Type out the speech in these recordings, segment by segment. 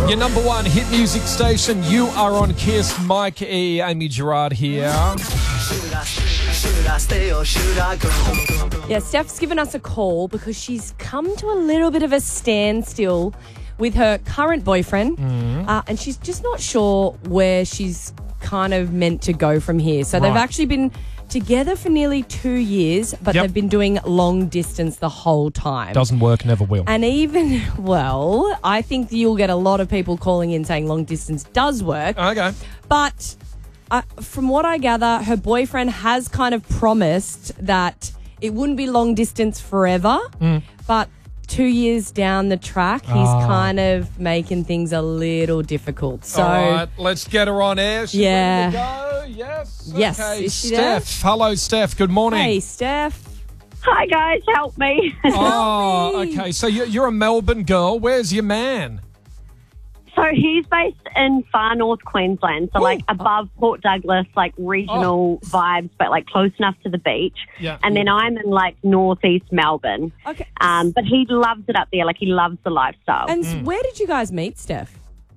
Your number one hit music station. You are on Kiss. Mike E. Amy Gerard here. Yeah, Steph's given us a call because she's come to a little bit of a standstill with her current boyfriend, and she's just not sure where she's kind of meant to go from here. So they've actually been together for nearly 2 years, but they've been doing long distance the whole time. Doesn't work, never will. And even, well, I think you'll get a lot of people calling in saying long distance does work. Okay. But from what I gather, her boyfriend has kind of promised that it wouldn't be long distance forever, but 2 years down the track, he's kind of making things a little difficult. So, all right, let's get her on air. She's ready to go. Yes. Yes. Okay. Is she there? Steph. Hello, Steph. Good morning. Hey, Steph. Hi, guys. Help me. Oh, okay. So you're a Melbourne girl. Where's your man? So he's based in far north Queensland, so like above Port Douglas, like regional vibes, but like close enough to the beach. Yeah. And then I'm in like northeast Melbourne. Okay. But he loves it up there. Like he loves the lifestyle. And where did you guys meet, Steph?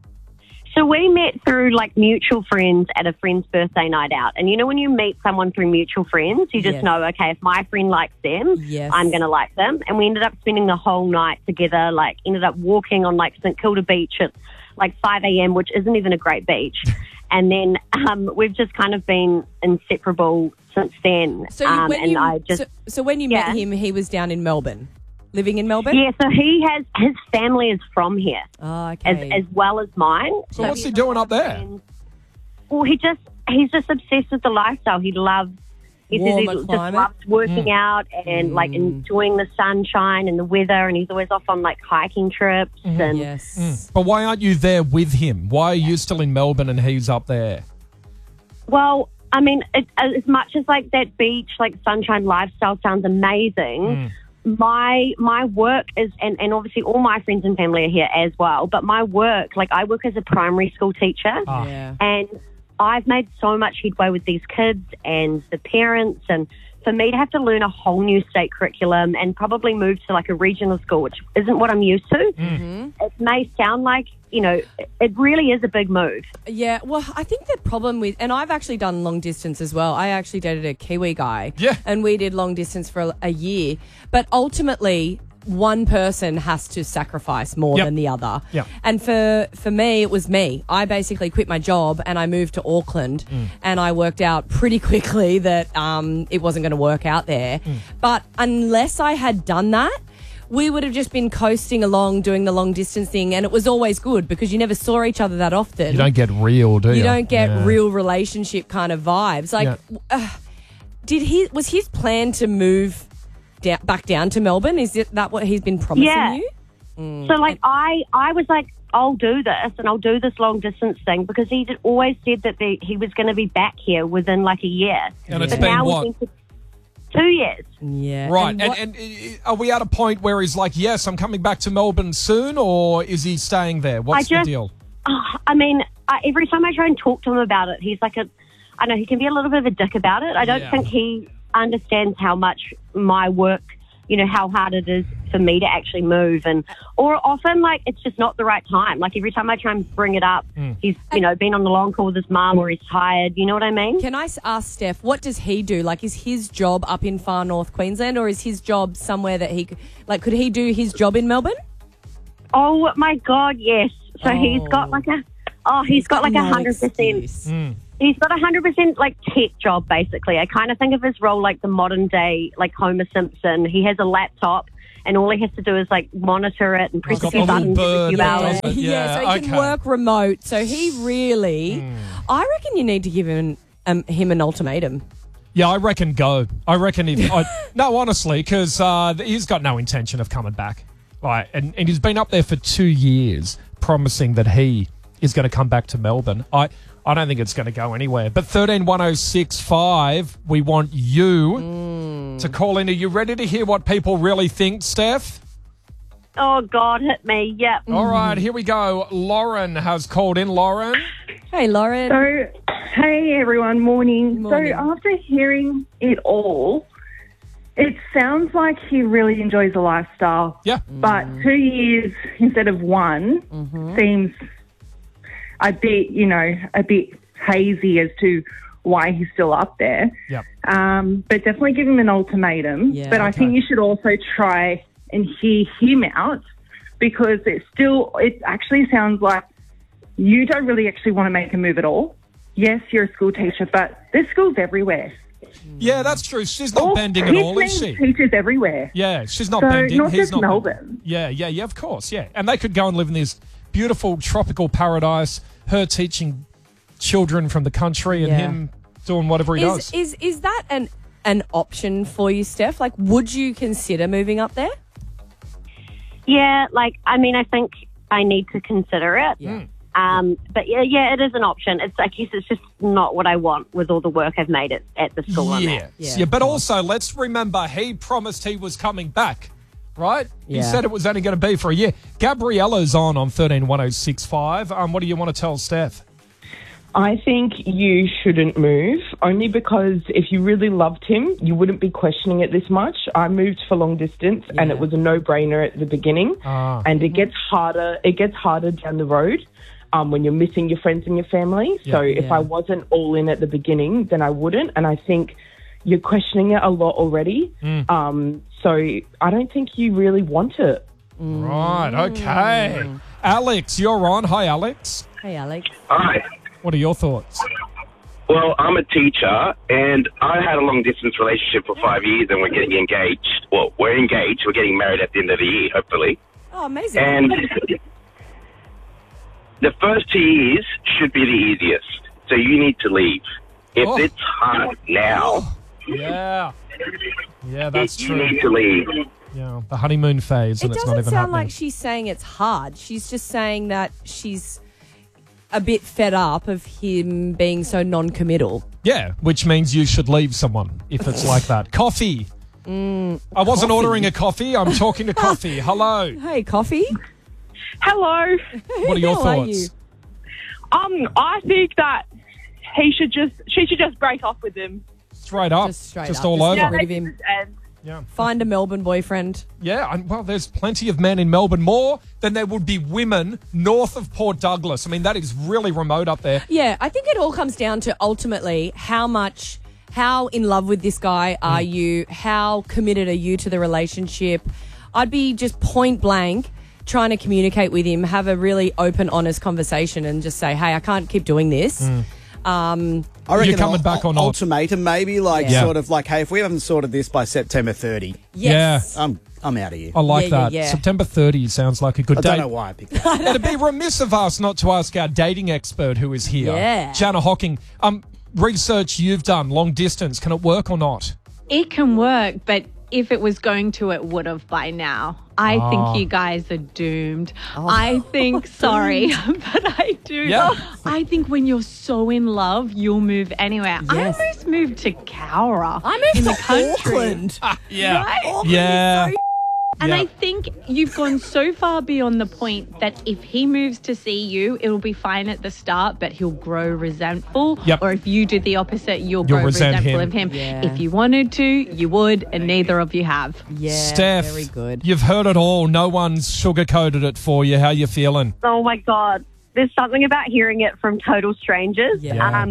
So we met through like mutual friends at a friend's birthday night out. And you know when you meet someone through mutual friends, you just know, okay, if my friend likes them, I'm going to like them. And we ended up spending the whole night together, like ended up walking on like St Kilda Beach at like 5 a.m., which isn't even a great beach. And then we've just kind of been inseparable since then. So when you met him, he was down in Melbourne, living in Melbourne? Yeah, so his family is from here. Oh, okay. As well as mine. So what's he doing up there? Well, he's just obsessed with the lifestyle. He loves warmer climate. Just loves working out and like enjoying the sunshine and the weather, and he's always off on like hiking trips. And Yes. But why aren't you there with him? Why are you still in Melbourne and he's up there? well, I mean, as much as like that beach, like sunshine lifestyle sounds amazing. My work is, and obviously all my friends and family are here as well, but my work, like I work as a primary school teacher, and I've made so much headway with these kids and the parents, and for me to have to learn a whole new state curriculum and probably move to like a regional school, which isn't what I'm used to, it may sound like, you know, it really is a big move. Yeah, well, I think the problem with, and I've actually done long distance as well. I actually dated a Kiwi guy. Yeah. And we did long distance for a year. But ultimately, one person has to sacrifice more than the other. Yep. And for me, it was me. I basically quit my job and I moved to Auckland, and I worked out pretty quickly that it wasn't going to work out there. But unless I had done that, we would have just been coasting along doing the long distance thing, and it was always good because you never saw each other that often. You don't get real, do you? You don't get real relationship kind of vibes. Like, was his plan to move back down to Melbourne? Is that what he's been promising you? So like I was like, I'll do this and I'll do this long distance thing because he always said that he was going to be back here within like a year. And it's but been now what? we've been 2 years. Yeah. Right. And are we at a point where he's like, yes, I'm coming back to Melbourne soon, or is he staying there? What's the deal? I mean, every time I try and talk to him about it, he's like I know he can be a little bit of a dick about it. I don't think he understands how much my work, you know, how hard it is for me to actually move, or often like it's just not the right time. Like every time I try and bring it up, he's, you know, been on the long call with his mum or he's tired. You know what I mean? Can I ask Steph, what does he do? Like, is his job up in far north Queensland, or is his job somewhere that could he do his job in Melbourne? Oh my God, yes. So he's got like he's got like 100%. He's got 100% like tech job, basically. I kind of think of his role like the modern day, like Homer Simpson. He has a laptop and all he has to do is like monitor it and press a few buttons every few hours. So he can work remote. So he really, I reckon you need to give him an ultimatum. Yeah, I reckon go. I reckon no, honestly, because he's got no intention of coming back. Right, and he's been up there for 2 years promising that he is going to come back to Melbourne. I don't think it's going to go anywhere. But 131065, we want you to call in. Are you ready to hear what people really think, Steph? Oh, God, hit me. Yep. All right, here we go. Lauren has called in. Lauren? Hey, Lauren. So, hey, everyone. Morning. Morning. So, after hearing it all, it sounds like he really enjoys the lifestyle. Yeah. But 2 years instead of one seems a bit, a bit hazy as to why he's still up there. Yep. But definitely give him an ultimatum. Yeah, but I think you should also try and hear him out, because it actually sounds like you don't really actually want to make a move at all. Yes, you're a school teacher, but there's schools everywhere. Yeah, that's true. She's not bending at all, is she? Teachers everywhere. Yeah, she's not So bending. not He's just not Melbourne. bending. Yeah, of course, yeah. And they could go and live in this beautiful tropical paradise, her teaching children from the country and Yeah. him doing whatever he does. Is that an option for you, Steph? Like, would you consider moving up there? Yeah, I think I need to consider it. Yeah. But yeah, it is an option. I guess it's just not what I want with all the work I've made at the school I'm at. Yeah, but also let's remember he promised he was coming back, right? He Yeah. said it was only going to be for a year. Gabriella's on 131065. What do you want to tell Steph? I think you shouldn't move, only because if you really loved him, you wouldn't be questioning it this much. I moved for long distance and Yeah. it was a no-brainer at the beginning. And it gets harder. It gets harder down the road when you're missing your friends and your family. So if I wasn't all in at the beginning, then I wouldn't. And I think you're questioning it a lot already. So I don't think you really want it. Right, okay. Alex, you're on. Hi, Alex. Hey, Alex. Hi. What are your thoughts? Well, I'm a teacher, and I had a long-distance relationship for 5 years, and we're getting engaged. Well, we're engaged. We're getting married at the end of the year, hopefully. Oh, amazing. And the first 2 years should be the easiest. So you need to leave. If it's hard now, Yeah, that's you true. need to leave. Yeah, the honeymoon phase, and It it's not doesn't even sound happening. like she's saying it's hard. She's just saying that she's a bit fed up of him being so non-committal. Yeah, which means you should leave someone if it's like that. Coffee. I wasn't ordering a coffee. I'm talking to coffee. Hello. Hey, Coffee. Hello. What are your How are thoughts? I think that she should just break off with him. Straight up. Just straight Just up. all Just over. get Yeah, rid of they him. should just end. Yeah. Find a Melbourne boyfriend. Yeah, well, there's plenty of men in Melbourne, more than there would be women north of Port Douglas. I mean, that is really remote up there. Yeah, I think it all comes down to ultimately how in love with this guy are you? How committed are you to the relationship? I'd be just point blank trying to communicate with him, have a really open, honest conversation and just say, hey, I can't keep doing this. I reckon coming back or not? ultimatum, maybe Yeah. sort of like, hey, if we haven't sorted this by September 30, Yes. I'm out of here. I like Yeah, that. yeah. September 30 sounds like a good I date. don't know why I picked that. It'd be remiss of us not to ask our dating expert who is here, Yeah. Jana Hocking. Research you've done, long distance, can it work or not? It can work, but if it was going to, it would have by now. I think you guys are doomed. I think, sorry, but I do. Yeah. I think when you're so in love, you'll move anywhere. I Yes. almost moved to Cowra. I moved in the to country. Auckland. Yeah. Right? Yeah. And Yeah. I think you've gone so far beyond the point that if he moves to see you, it'll be fine at the start, but he'll grow resentful. Yep. Or if you did the opposite, you'll You'll grow resent resentful him. of him. Yeah. If you wanted to, you would, and neither of you have. Yeah, Steph, very good. you've heard it all. No one's sugarcoated it for you. How you feeling? Oh my God. There's something about hearing it from total strangers. Yeah.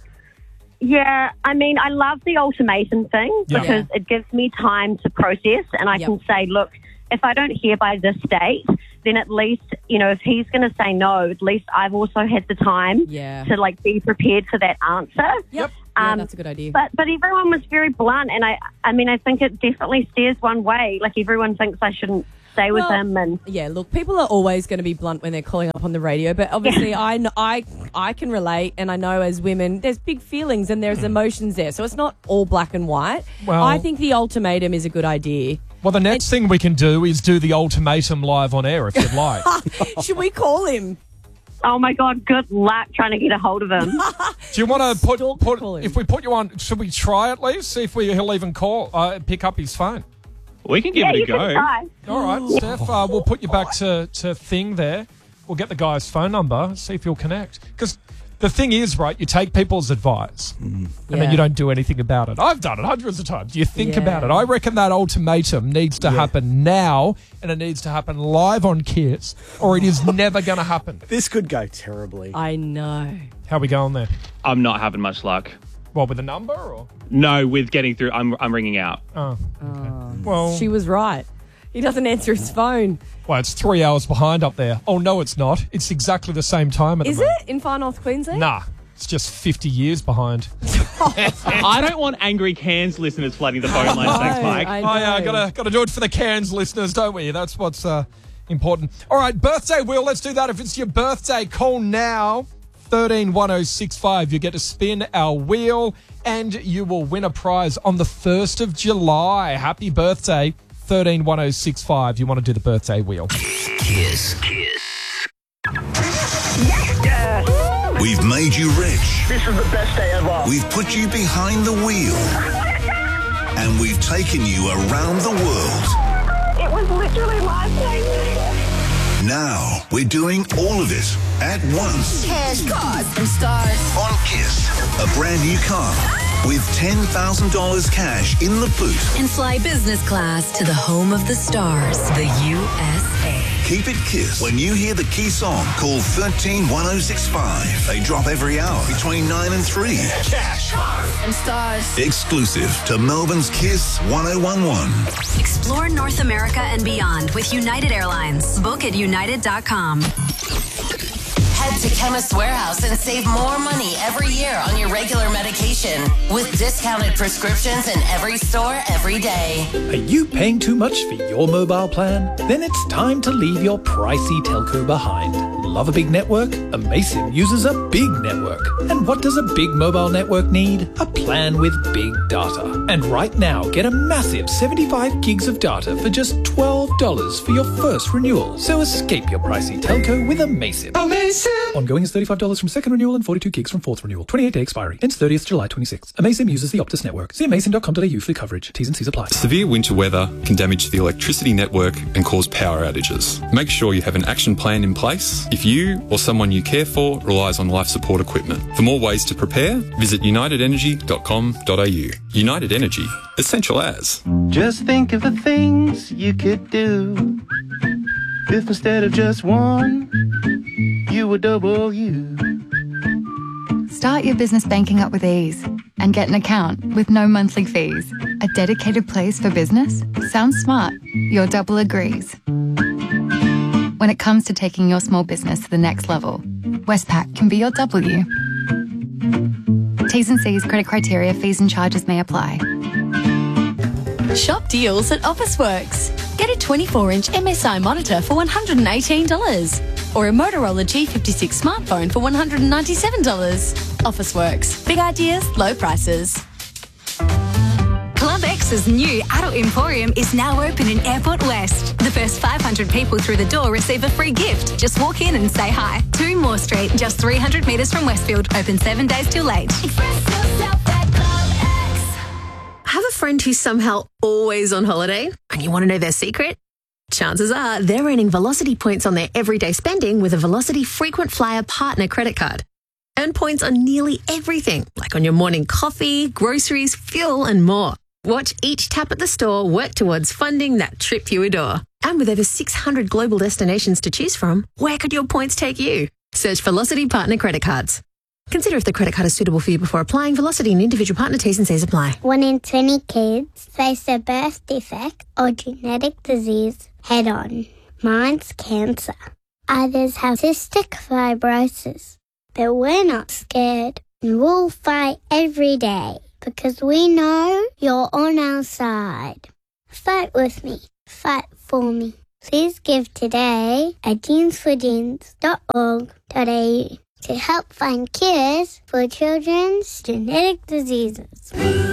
Yeah, I mean, I love the ultimatum thing Yeah. because it gives me time to process and I Yep. can say, look, if I don't hear by this date, then at least, if he's going to say no, at least I've also had the time Yeah. to be prepared for that answer. Yep. Yeah, that's a good idea. But everyone was very blunt, and I mean, I think it definitely steers one way. Like everyone thinks I shouldn't stay with Well, him, and yeah, look, people are always going to be blunt when they're calling up on the radio, but obviously I can relate, and I know as women, there's big feelings and there's emotions there, so it's not all black and white. Well- I think the ultimatum is a good idea. Well, the next thing we can do is do the ultimatum live on air if you'd like. Should we call him? oh my God, good luck trying to get a hold of him. Do you want to Stalk call him. if we put you on, should we try at least? See if he'll even pick up his phone. We can give Yeah, it a you can go. try. All right, Steph, we'll put you back to Thing there. We'll get the guy's phone number, see if he'll connect. Because The thing is, right, you take people's advice and then you don't do anything about it. I've done it hundreds of times. You think about it. I reckon that ultimatum needs to happen now, and it needs to happen live on Kiss, or it is never going to happen. This could go terribly. I know. How we going there? I'm not having much luck. What, with the number? Or? No, with getting through. I'm ringing out. Oh, okay. Well, she was right. He doesn't answer his phone. Well, it's 3 hours behind up there. Oh, no, it's not. It's exactly the same time at the moment. Is it in Far North Queensland? Nah, it's just 50 years behind. I don't want angry Cairns listeners flooding the phone lines. Thanks, Mike. Gotta do it for the Cairns listeners, don't we? That's what's important. All right, birthday wheel. Let's do that. If it's your birthday, call now. 131065. You get to spin our wheel and you will win a prize on the 1st of July. Happy birthday. 131065. You want to do the birthday wheel. Kiss. We've made you rich. This is the best day ever. We've put you behind the wheel. And we've taken you around the world. It was literally life-changing. Now we're doing all of it at once. Cash, cars, and stars. On Kiss, a brand new car with $10,000 cash in the boot. And fly business class to the home of the stars, the USA. Keep it Kiss. When you hear the key song, call 131065. They drop every hour between 9 and 3. Cash, cars, and stars. Exclusive to Melbourne's Kiss 1011. Explore North America and beyond with United Airlines. Book at united.com. Head to Chemist Warehouse and save more money every year on your regular medication with discounted prescriptions in every store every day. Are you paying too much for your mobile plan? Then it's time to leave your pricey telco behind. Love a big network? Amaysim uses a big network. And what does a big mobile network need? A plan with big data. And right now, get a massive 75 gigs of data for just $12 for your first renewal. So escape your pricey telco with Amaysim. Amaysim! Ongoing is $35 from second renewal and 42 gigs from fourth renewal. 28-day expiry. Ends 30th July 26. Amaysim uses the Optus network. See amaysim.com.au for coverage. T's and C's apply. Severe winter weather can damage the electricity network and cause power outages. Make sure you have an action plan in place if you or someone you care for relies on life support equipment. For more ways to prepare, visit unitedenergy.com.au. United Energy. Essential as. Just think of the things you could do if instead of just one, you were double you. Start your business banking up with ease and get an account with no monthly fees. A dedicated place for business? Sounds smart. Your double agrees. When it comes to taking your small business to the next level, Westpac can be your W. T's and C's, credit criteria, fees and charges may apply. Shop deals at Officeworks. Get a 24-inch MSI monitor for $118 or a Motorola G56 smartphone for $197. Officeworks. Big ideas, low prices. Club X's new adult emporium is now open in Airport West. The first 500 people through the door receive a free gift. Just walk in and say hi. 2 Moore Street, just 300 metres from Westfield. Open 7 days till late. Express yourself at Club X. Have a friend who's somehow always on holiday and you want to know their secret? Chances are they're earning Velocity points on their everyday spending with a Velocity Frequent Flyer Partner credit card. Earn points on nearly everything, like on your morning coffee, groceries, fuel, and more. Watch each tap at the store work towards funding that trip you adore. And with over 600 global destinations to choose from, where could your points take you? Search Velocity Partner Credit Cards. Consider if the credit card is suitable for you before applying. Velocity and individual partner T's and C's apply. 1 in 20 kids face a birth defect or genetic disease head on. Mine's cancer. Others have cystic fibrosis. But we're not scared. And we'll fight every day because we know you're on our side. Fight with me. Fight for me. Please give today at jeansforjeans.org.au to help find cures for children's genetic diseases.